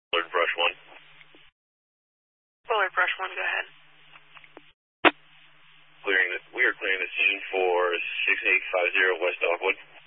Willard Brush 1. Willard Brush 1, go ahead. We are clearing the scene for 6850 West Dogwood.